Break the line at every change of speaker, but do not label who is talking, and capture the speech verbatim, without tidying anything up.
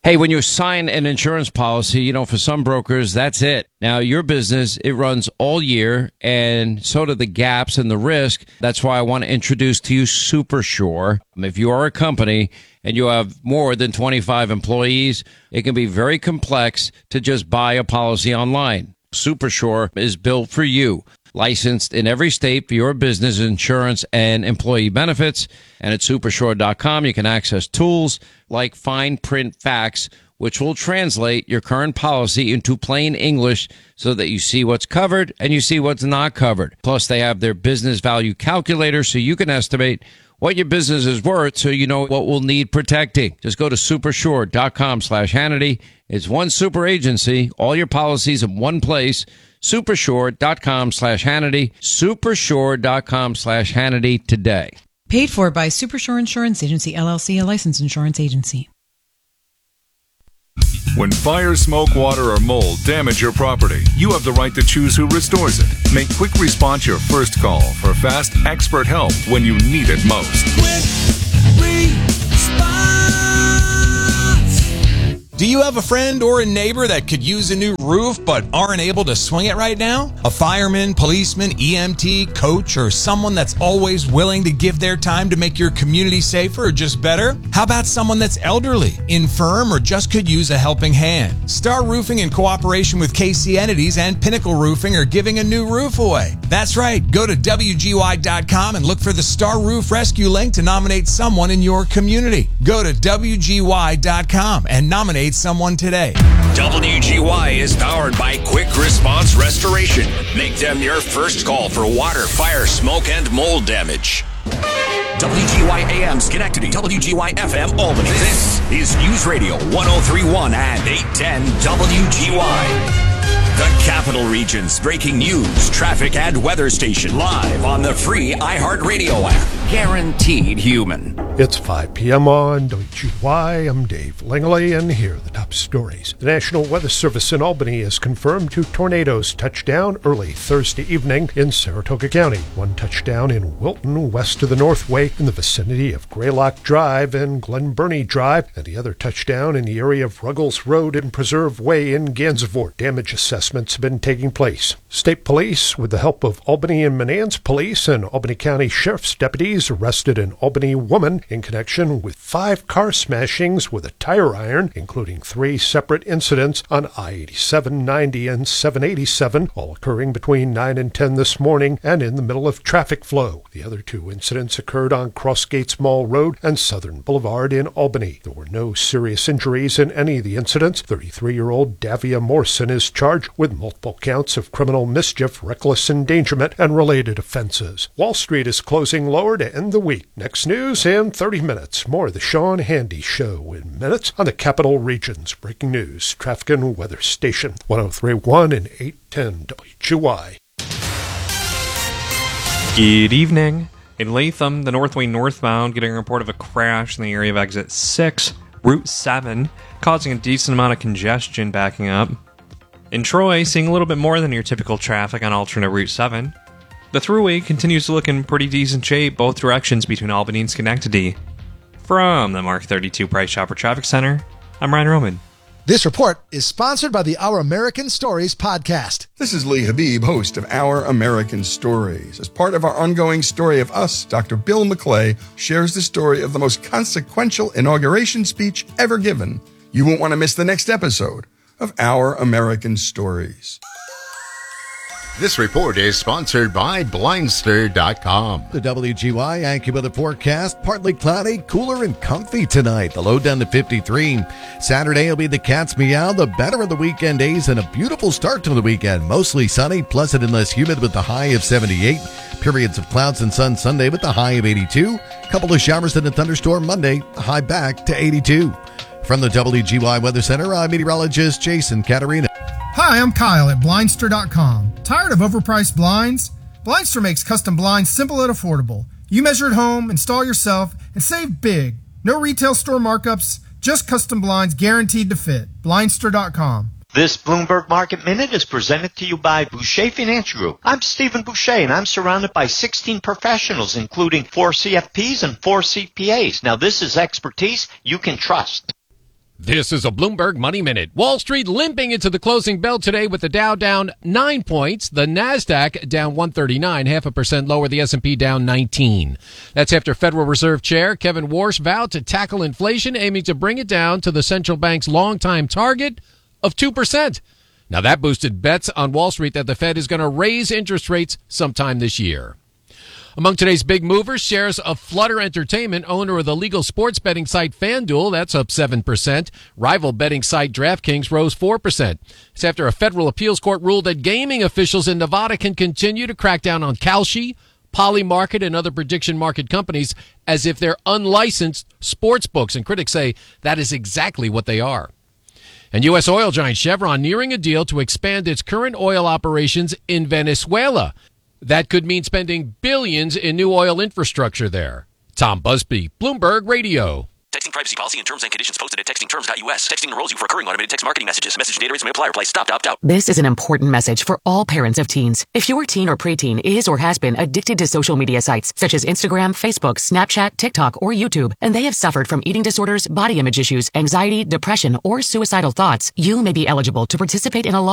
Hey, when you sign an insurance policy, you know, for some brokers, that's it. Now, your business, it runs all year, and so do the gaps and the risk. That's why I want to introduce to you SuperSure. If you are a company and you have more than twenty-five employees, it can be very complex to just buy a policy online. SuperSure is built for you. Licensed in every state for your business insurance and employee benefits. And at supersure dot com, you can access tools like fine print facts, which will translate your current policy into plain English so that you see what's covered and you see what's not covered. Plus, they have their business value calculator so you can estimate what your business is worth so you know what will need protecting. Just go to supersure dot com slash Hannity. It's one super agency, all your policies in one place. supersure dot com slash Hannity. supersure dot com slash Hannity today.
Paid for by Supersure Insurance Agency, L L C, a licensed insurance agency.
When fire, smoke, water, or mold damage your property, you have the right to choose who restores it. Make Quick Response your first call for fast, expert help when you need it most.
Quick Response.
Do you have a friend or a neighbor that could use a new roof but aren't able to swing it right now? A fireman, policeman, E M T, coach, or someone that's always willing to give their time to make your community safer or just better? How about someone that's elderly, infirm, or just could use a helping hand? Star Roofing, in cooperation with K C Entities and Pinnacle Roofing, are giving a new roof away. That's right. Go to W G Y dot com and look for the Star Roof Rescue link to nominate someone in your community. Go to W G Y dot com and nominate someone today.
W G Y is powered by Quick Response Restoration. Make them your first call for water, fire, smoke, and mold damage. W G Y A M Schenectady, W G Y F M Albany. This is News Radio one oh three point one and eight ten W G Y. The Capital Region's breaking news, traffic, and weather station, live on the free iHeartRadio app. Guaranteed human.
It's five p.m. on W G Y. I'm Dave Langley, and here are the top stories. The National Weather Service in Albany has confirmed two tornadoes touched down early Thursday evening in Saratoga County. One touchdown in Wilton, west of the Northway, in the vicinity of Graylock Drive and Glen Burnie Drive, and the other touchdown in the area of Ruggles Road and Preserve Way in Gansevoort. Damage assessments have been taking place. State police, with the help of Albany and Menands Police and Albany County Sheriff's deputies, arrested an Albany woman in connection with five car smashings with a tire iron, including three separate incidents on I eighty-seven, ninety, and seven eighty-seven, all occurring between nine and ten this morning and in the middle of traffic flow. The other two incidents occurred on Crossgates Mall Road and Southern Boulevard in Albany. There were no serious injuries in any of the incidents. thirty-three-year-old Davia Morrison is charged with multiple counts of criminal mischief, reckless endangerment, and related offenses. Wall Street is closing lower to end the week. Next news in thirty minutes. More of the Sean Handy Show in minutes on the Capital Region's breaking news, traffic and weather station. one oh three point one and eight ten W G Y.
Good evening. In Latham, the Northway northbound, getting a report of a crash in the area of exit six, Route seven, causing a decent amount of congestion backing up. In Troy, seeing a little bit more than your typical traffic on alternate Route seven. The Thruway continues to look in pretty decent shape both directions between Albany and Schenectady. From the Mark thirty-two Price Chopper Traffic Center, I'm Ryan Roman.
This report is sponsored by the Our American Stories podcast.
This is Lee Habib, host of Our American Stories. As part of our ongoing Story of Us, Doctor Bill McClay shares the story of the most consequential inauguration speech ever given. You won't want to miss the next episode of Our American Stories.
This report is sponsored by Blindster dot com.
The W G Y AccuWeather forecast, partly cloudy, cooler and comfy tonight. The low down to fifty-three. Saturday will be the cat's meow, the better of the weekend days, and a beautiful start to the weekend. Mostly sunny, pleasant and less humid with the high of seventy-eight. Periods of clouds and sun Sunday with the high of eighty-two. Couple of showers and a thunderstorm Monday, the high back to eighty-two. From the W G Y Weather Center, I'm meteorologist Jason Caterina.
Hi, I'm Kyle at Blindster dot com. Tired of overpriced blinds? Blindster makes custom blinds simple and affordable. You measure at home, install yourself, and save big. No retail store markups, just custom blinds guaranteed to fit. Blindster dot com.
This Bloomberg Market Minute is presented to you by Boucher Financial Group. I'm Stephen Boucher, and I'm surrounded by sixteen professionals, including four C F Ps and four C P As. Now, this is expertise you can trust.
This is a Bloomberg Money Minute. Wall Street limping into the closing bell today with the Dow down nine points, the Nasdaq down one thirty-nine, half a percent lower, the S and P down nineteen. That's after Federal Reserve Chair Kevin Warsh vowed to tackle inflation, aiming to bring it down to the central bank's longtime target of two percent. Now that boosted bets on Wall Street that the Fed is going to raise interest rates sometime this year. Among today's big movers, shares of Flutter Entertainment, owner of the legal sports betting site FanDuel, that's up seven percent. Rival betting site DraftKings rose four percent. It's after a federal appeals court ruled that gaming officials in Nevada can continue to crack down on Kalshi, Polymarket, and other prediction market companies as if they're unlicensed sports books. And critics say that is exactly what they are. And U S oil giant Chevron nearing a deal to expand its current oil operations in Venezuela. That could mean spending billions in new oil infrastructure there. Tom Busby, Bloomberg Radio.
Texting privacy policy and terms and conditions posted at texting terms dot U S. Texting enrolls you for recurring automated text marketing messages. Message data rates may apply. Reply stop to opt out.
This is an important message for all parents of teens. If your teen or preteen is or has been addicted to social media sites such as Instagram, Facebook, Snapchat, TikTok, or YouTube, and they have suffered from eating disorders, body image issues, anxiety, depression, or suicidal thoughts, you may be eligible to participate in a law